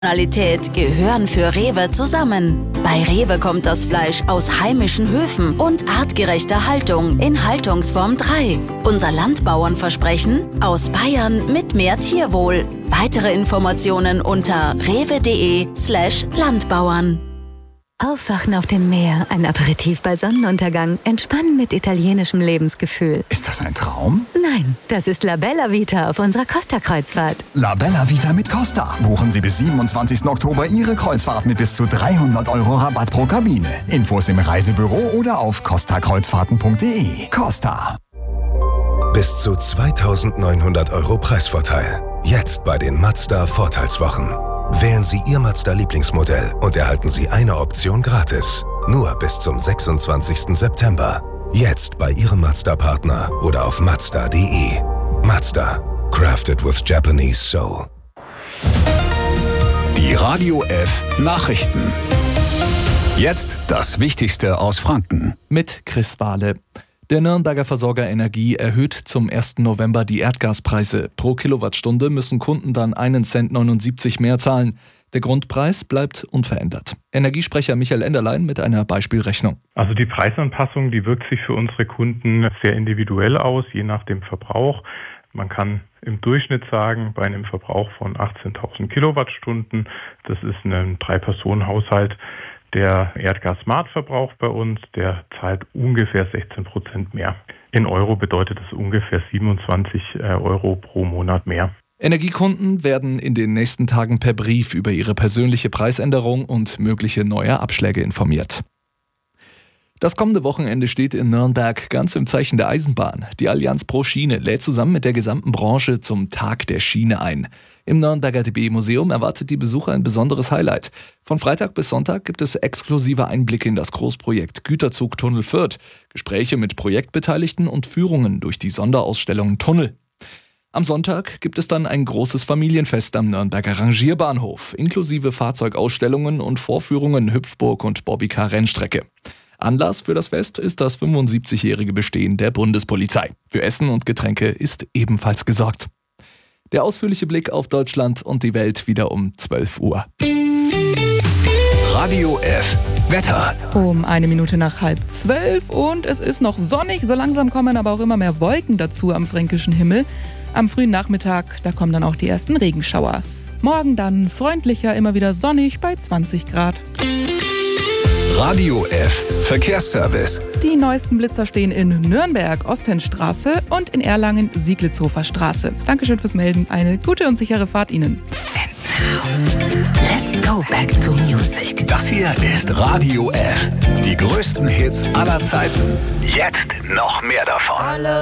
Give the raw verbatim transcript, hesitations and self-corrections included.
Qualität gehören für Rewe zusammen. Bei Rewe kommt das Fleisch aus heimischen Höfen und artgerechter Haltung in Haltungsform drei. Unser Landbauernversprechen: aus Bayern mit mehr Tierwohl. Weitere Informationen unter rewe.de slash Landbauern. Aufwachen auf dem Meer, ein Aperitif bei Sonnenuntergang, entspannen mit italienischem Lebensgefühl. Ist das ein Traum? Nein, das ist La Bella Vita auf unserer Costa-Kreuzfahrt. La Bella Vita mit Costa. Buchen Sie bis siebenundzwanzigsten Oktober Ihre Kreuzfahrt mit bis zu dreihundert Euro Rabatt pro Kabine. Infos im Reisebüro oder auf costa kreuzfahrten punkt de. Costa. Bis zu zweitausendneunhundert Euro Preisvorteil. Jetzt bei den Mazda Vorteilswochen. Wählen Sie Ihr Mazda-Lieblingsmodell und erhalten Sie eine Option gratis. Nur bis zum sechsundzwanzigsten September. Jetzt bei Ihrem Mazda-Partner oder auf mazda punkt de. Mazda. Crafted with Japanese Soul. Die Radio F Nachrichten. Jetzt das Wichtigste aus Franken. Mit Chris Wahle. Der Nürnberger Versorger Energie erhöht zum ersten November die Erdgaspreise. Pro Kilowattstunde müssen Kunden dann einen Cent neunundsiebzig mehr zahlen. Der Grundpreis bleibt unverändert. Energiesprecher Michael Enderlein mit einer Beispielrechnung. Also die Preisanpassung, die wirkt sich für unsere Kunden sehr individuell aus, je nach dem Verbrauch. Man kann im Durchschnitt sagen, bei einem Verbrauch von achtzehntausend Kilowattstunden, das ist ein Drei-Personen-Haushalt, der Erdgas Smart verbraucht bei uns, der zahlt ungefähr sechzehn Prozent mehr. In Euro bedeutet das ungefähr siebenundzwanzig Euro pro Monat mehr. Energiekunden werden in den nächsten Tagen per Brief über ihre persönliche Preisänderung und mögliche neue Abschläge informiert. Das kommende Wochenende steht in Nürnberg ganz im Zeichen der Eisenbahn. Die Allianz Pro Schiene lädt zusammen mit der gesamten Branche zum Tag der Schiene ein. Im Nürnberger D B-Museum erwartet die Besucher ein besonderes Highlight. Von Freitag bis Sonntag gibt es exklusive Einblicke in das Großprojekt Güterzugtunnel Fürth, Gespräche mit Projektbeteiligten und Führungen durch die Sonderausstellung Tunnel. Am Sonntag gibt es dann ein großes Familienfest am Nürnberger Rangierbahnhof, inklusive Fahrzeugausstellungen und Vorführungen Hüpfburg und Bobbycar-Rennstrecke. Anlass für das Fest ist das fünfundsiebzigjährige Bestehen der Bundespolizei. Für Essen und Getränke ist ebenfalls gesorgt. Der ausführliche Blick auf Deutschland und die Welt wieder um zwölf Uhr. Radio F Wetter. Um eine Minute nach halb zwölf und es ist noch sonnig. So langsam kommen aber auch immer mehr Wolken dazu am fränkischen Himmel. Am frühen Nachmittag, da kommen dann auch die ersten Regenschauer. Morgen dann freundlicher, immer wieder sonnig bei zwanzig Grad. Radio F Verkehrsservice. Die neuesten Blitzer stehen in Nürnberg, Ostendstraße und in Erlangen, Sieglitzhofer Straße. Dankeschön fürs Melden. Eine gute und sichere Fahrt Ihnen. And now, let's go back to music. Das hier ist Radio F. Die größten Hits aller Zeiten. Jetzt noch mehr davon.